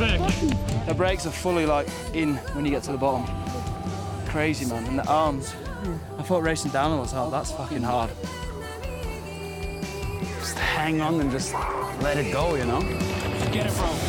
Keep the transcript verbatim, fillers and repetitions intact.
Sick. The brakes are fully like in when you get to the bottom. Crazy, man. And the arms. I thought racing down was hard. That's fucking hard. Just hang on and just let it go, you know? Get it, bro.